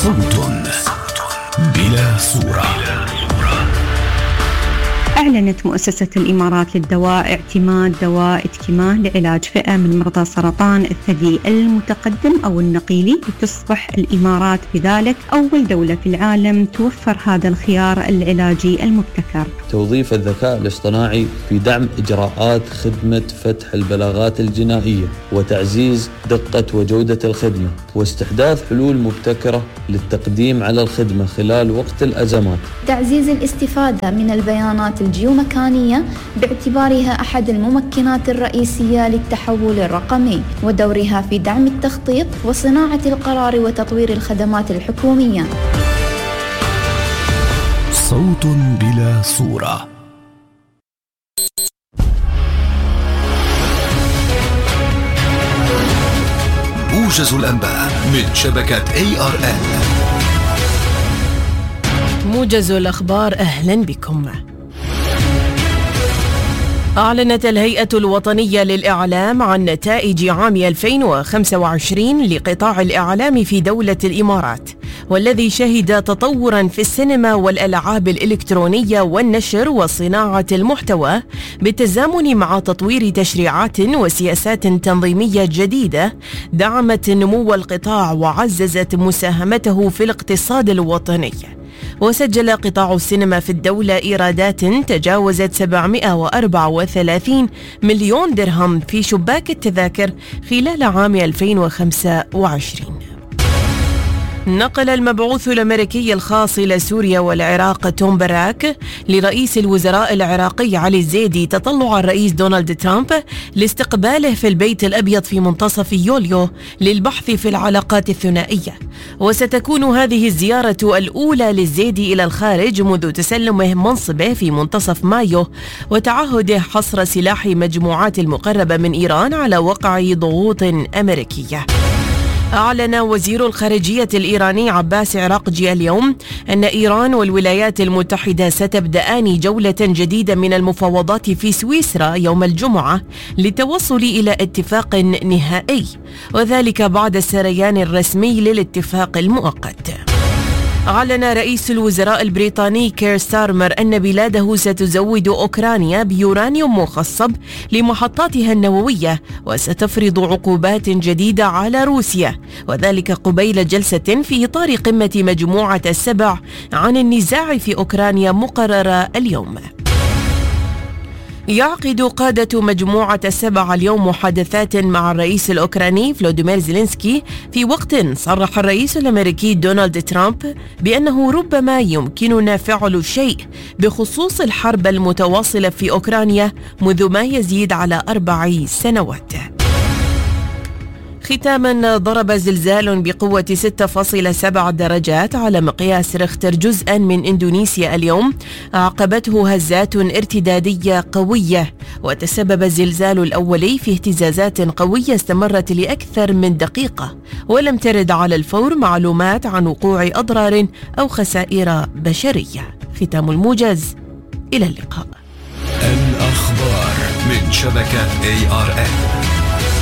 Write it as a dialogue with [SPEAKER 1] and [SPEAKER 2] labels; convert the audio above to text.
[SPEAKER 1] صوت بلا صورة.
[SPEAKER 2] أعلنت مؤسسة الإمارات للدواء اعتماد دواء إتكيما لعلاج فئة من مرضى سرطان الثدي المتقدم أو النقيلي، لتصبح الإمارات بذلك أول دولة في العالم توفر هذا الخيار العلاجي المبتكر.
[SPEAKER 3] توظيف الذكاء الاصطناعي في دعم إجراءات خدمة فتح البلاغات الجنائية وتعزيز دقة وجودة الخدمة، واستحداث حلول مبتكرة للتقديم على الخدمة خلال وقت الأزمات.
[SPEAKER 4] تعزيز الاستفادة من البيانات الجيومكانية باعتبارها أحد الممكنات الرئيسية للتحول الرقمي، ودورها في دعم التخطيط وصناعة القرار وتطوير الخدمات الحكومية.
[SPEAKER 1] صوت بلا صورة. موجز الأنباء من شبكة ARN.
[SPEAKER 5] موجز الأخبار، أهلا بكم. أعلنت الهيئة الوطنية للإعلام عن نتائج عام 2025 لقطاع الإعلام في دولة الإمارات، والذي شهد تطوراً في السينما والألعاب الإلكترونية والنشر وصناعة المحتوى، بالتزامن مع تطوير تشريعات وسياسات تنظيمية جديدة دعمت نمو القطاع وعززت مساهمته في الاقتصاد الوطني. وسجل قطاع السينما في الدولة إيرادات تجاوزت 734 مليون درهم في شباك التذاكر خلال عام 2025. نقل المبعوث الأمريكي الخاص إلى سوريا والعراق توم باراك لرئيس الوزراء العراقي علي الزيدي تطلع الرئيس دونالد ترامب لاستقباله في البيت الأبيض في منتصف يوليو للبحث في العلاقات الثنائية. وستكون هذه الزيارة الأولى للزيدي إلى الخارج منذ تسلمه منصبه في منتصف مايو، وتعهده حصر سلاح مجموعات المقربة من إيران على وقع ضغوط أمريكية. أعلن وزير الخارجية الإيراني عباس عراقجي اليوم أن إيران والولايات المتحدة ستبدأان جولة جديدة من المفاوضات في سويسرا يوم الجمعة للتوصل إلى اتفاق نهائي، وذلك بعد السريان الرسمي للاتفاق المؤقت. أعلن رئيس الوزراء البريطاني كير ستارمر أن بلاده ستزود أوكرانيا بيورانيوم مخصب لمحطاتها النووية، وستفرض عقوبات جديدة على روسيا، وذلك قبيل جلسة في إطار قمة مجموعة السبع عن النزاع في أوكرانيا مقررة اليوم. يعقد قادة مجموعة السبع اليوم محادثات مع الرئيس الأوكراني فلوديمير زيلينسكي، في وقت صرح الرئيس الأمريكي دونالد ترامب بأنه ربما يمكننا فعل شيء بخصوص الحرب المتواصلة في أوكرانيا منذ ما يزيد على 4 سنوات. ختاما، ضرب زلزال بقوة 6.7 درجات على مقياس ريختر جزءا من إندونيسيا اليوم، عقبته هزات ارتدادية قوية، وتسبب الزلزال الأولي في اهتزازات قوية استمرت لأكثر من دقيقة، ولم ترد على الفور معلومات عن وقوع أضرار أو خسائر بشرية. ختام الموجز، إلى اللقاء.
[SPEAKER 1] الأخبار من شبكة ARN.